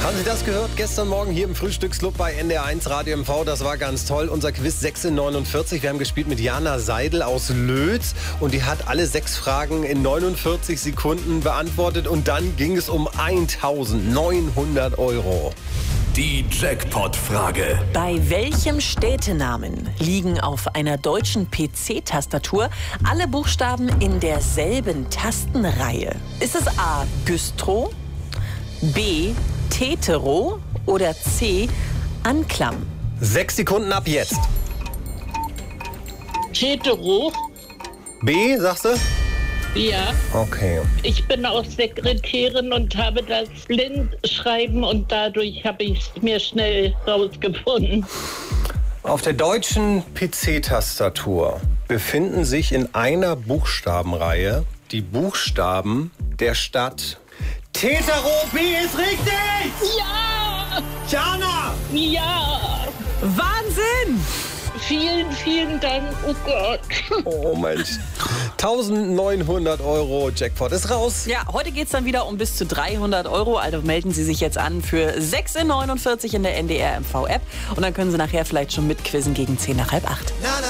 Haben Sie das gehört? Gestern Morgen hier im Frühstücksclub bei NDR1 Radio MV. Das war ganz toll. Unser Quiz 6 in 49. Wir haben gespielt mit Jana Seidel aus Lötz. Und die hat alle 6 Fragen in 49 Sekunden beantwortet. Und dann ging es um 1.900 €. Die Jackpot-Frage. Bei welchem Städtenamen liegen auf einer deutschen PC-Tastatur alle Buchstaben in derselben Tastenreihe? Ist es A. Güstrow, B. Tetero oder C. Anklam? 6 Sekunden ab jetzt. Tetero. B, sagst du? Ja, Okay. ich bin auch Sekretärin und habe das Blindschreiben und dadurch habe ich es mir schnell rausgefunden. Auf der deutschen PC-Tastatur befinden sich in einer Buchstabenreihe die Buchstaben der Stadt Tetero. B ist richtig! Ja! Jana! Ja! Wahnsinn! Vielen, vielen Dank. Oh Gott. Oh Mensch. 1.900 € Jackpot ist raus. Ja, heute geht's dann wieder um bis zu 300 €. Also melden Sie sich jetzt an für 6 in 49 in der NDR MV App. Und dann können Sie nachher vielleicht schon mitquizzen gegen 7:50.